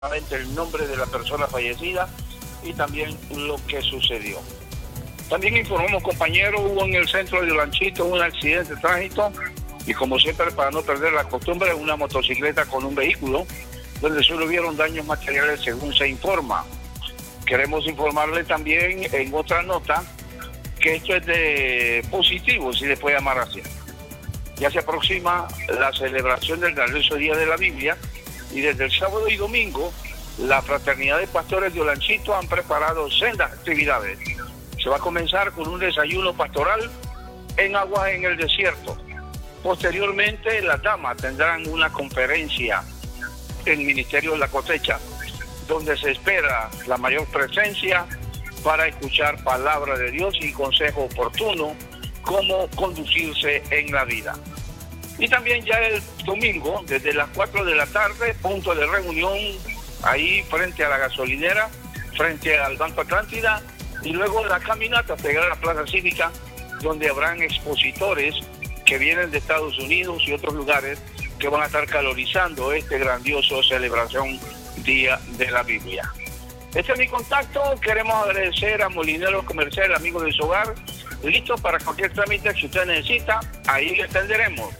el nombre de la persona fallecida y también lo que sucedió. También informamos, compañeros, hubo en el centro de Olanchito un accidente de tránsito y, como siempre, para no perder la costumbre, una motocicleta con un vehículo donde solo hubieron daños materiales, según se informa. Queremos informarle también en otra nota que esto es de positivo, si le puede llamar así. Ya se aproxima la celebración del glorioso Día de la Biblia y desde el sábado y domingo la Fraternidad de Pastores de Olanchito han preparado sendas actividades. Se va a comenzar con un desayuno pastoral en aguas en el desierto. Posteriormente, las damas tendrán una conferencia en Ministerio de la Cosecha, donde se espera la mayor presencia para escuchar palabra de Dios y consejo oportuno, cómo conducirse en la vida. Y también ya el domingo, desde las 4 de la tarde, punto de reunión ahí frente a la gasolinera, frente al Banco Atlántida, y luego la caminata hasta llegar a la Plaza Cívica, donde habrán expositores que vienen de Estados Unidos y otros lugares que van a estar calorizando este grandioso celebración Día de la Biblia. Este es mi contacto. Queremos agradecer a Molineros Comercial, amigos de su hogar, listo para cualquier trámite que usted necesita, ahí le atenderemos.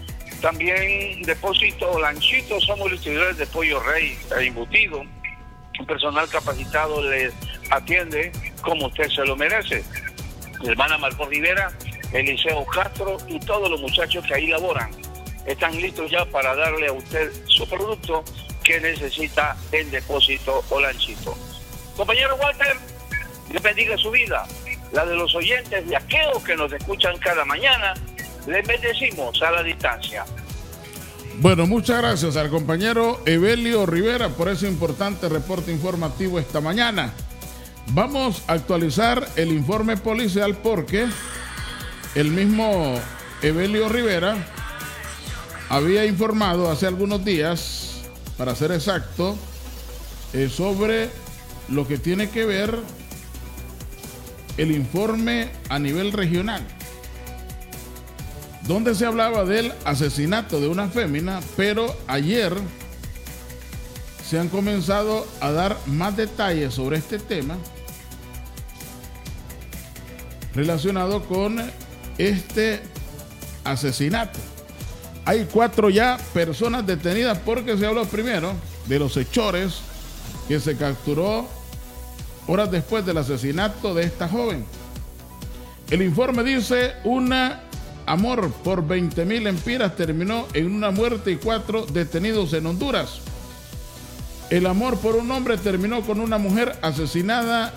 También Depósito Olanchito, somos distribuidores de pollo rey e embutido. Un personal capacitado les atiende como usted se lo merece. La hermana Marcos Rivera, Eliseo Castro y todos los muchachos que ahí laboran están listos ya para darle a usted su producto que necesita en Depósito Olanchito. Compañero Walter, Dios bendiga su vida, la de los oyentes y aquellos que nos escuchan cada mañana. Les bendecimos a la distancia. Bueno, muchas gracias al compañero Evelio Rivera por ese importante reporte informativo esta mañana. Vamos a actualizar el informe policial porque el mismo Evelio Rivera había informado hace algunos días, para ser exacto, sobre lo que tiene que ver el informe a nivel regional, donde se hablaba del asesinato de una fémina, pero ayer se han comenzado a dar más detalles sobre este tema relacionado con este asesinato. Hay 4 ya personas detenidas porque se habló primero de los hechores que se capturó horas después del asesinato de esta joven. El informe dice: una amor por 20,000 lempiras terminó en una muerte y 4 detenidos en Honduras. El amor por un hombre terminó con una mujer asesinada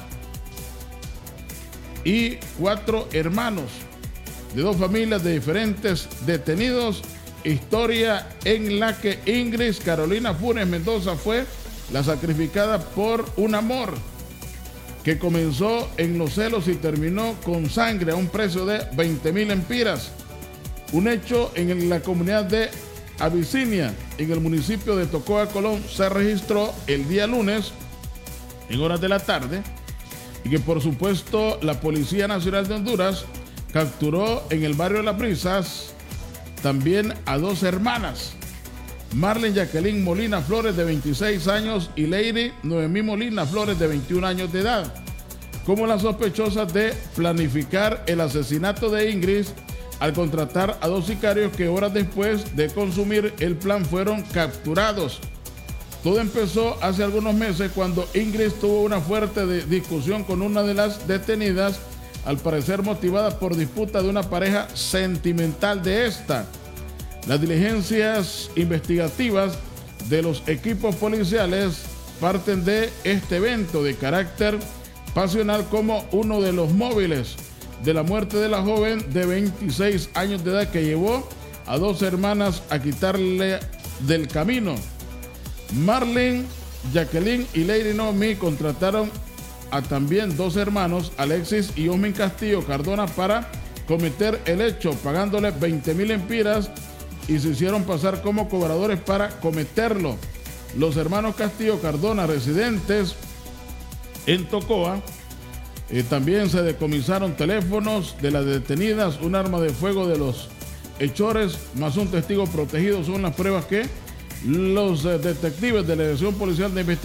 y 4 hermanos de 2 familias de diferentes detenidos. Historia en la que Ingrid Carolina Funes Mendoza fue la sacrificada por un amor que comenzó en los celos y terminó con sangre a un precio de 20,000 lempiras. Un hecho en la comunidad de Abisinia, en el municipio de Tocoa, Colón, se registró el día lunes en horas de la tarde y que, por supuesto, la Policía Nacional de Honduras capturó en el barrio Las Brisas también a 2 hermanas, Marlene Jacqueline Molina Flores, de 26 años, y Lady Noemí Molina Flores, de 21 años de edad, como las sospechosas de planificar el asesinato de Ingrid al contratar a 2 sicarios que horas después de consumir el plan fueron capturados. Todo empezó hace algunos meses cuando Ingrid tuvo una fuerte discusión con una de las detenidas, al parecer motivada por disputa de una pareja sentimental de esta. Las diligencias investigativas de los equipos policiales parten de este evento de carácter pasional como uno de los móviles de la muerte de la joven de 26 años de edad que llevó a 2 hermanas a quitarle del camino. Marlene Jacqueline y Lady Noemí contrataron a también 2 hermanos, Alexis y Osmin Castillo Cardona, para cometer el hecho, pagándole 20,000 lempiras, y se hicieron pasar como cobradores para cometerlo. Los hermanos Castillo Cardona, residentes en Tocoa, también se decomisaron teléfonos de las detenidas, un arma de fuego de los hechores, más un testigo protegido. Son las pruebas que Los detectives de la Dirección Policial de Investigación